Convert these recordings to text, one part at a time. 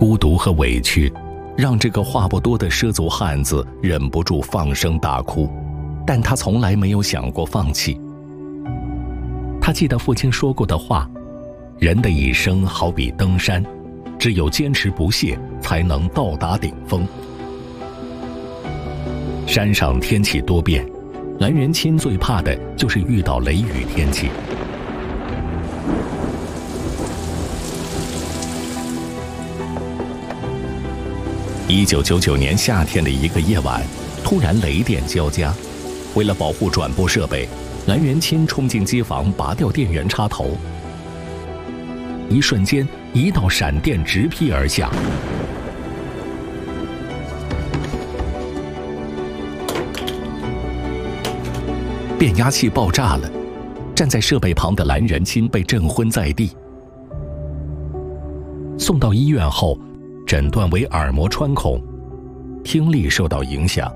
孤独和委屈让这个话不多的畲族汉子忍不住放声大哭，但他从来没有想过放弃。他记得父亲说过的话，人的一生好比登山，只有坚持不懈才能到达顶峰。山上天气多变，蓝元钦最怕的就是遇到雷雨天气。1999年夏天的一个夜晚，突然雷电交加，为了保护转播设备，蓝元钦冲进机房拔掉电源插头。一瞬间，一道闪电直劈而下，变压器爆炸了，站在设备旁的蓝元钦被震昏在地。送到医院后，诊断为耳膜穿孔，听力受到影响。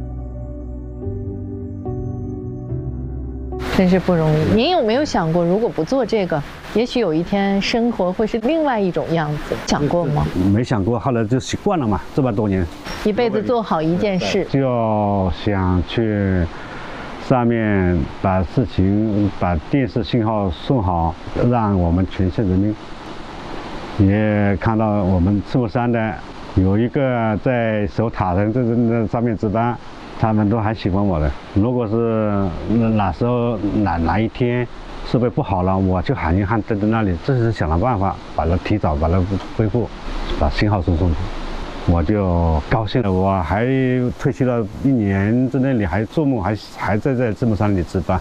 真是不容易。您有没有想过，如果不做这个，也许有一天生活会是另外一种样子？想过吗？ 没想过，后来就习惯了嘛，这么多年， 一辈子做好一件事， 就想去上面把电视信号送好，让我们全县人民也看到我们赤木山的有一个在守塔的在上面值班，他们都还喜欢我的。如果是哪时候哪一天设备不好了，我就喊一喊站在那里，这是想了办法把它提早把它恢复，把信号送去，我就高兴了。我还退休了1年之内里还做梦还在赤木山里值班。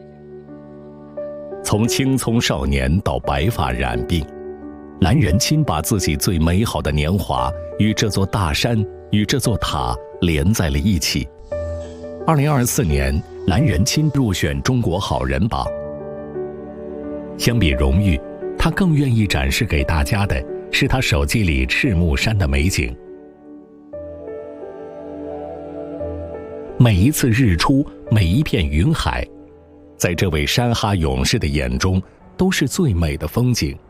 从青葱少年到白发染鬓，蓝元钦把自己最美好的年华与这座大山与这座塔连在了一起。2024年，蓝元钦入选中国好人榜。相比荣誉，他更愿意展示给大家的是他手机里赤木山的美景。每一次日出，每一片云海，在这位山哈勇士的眼中都是最美的风景。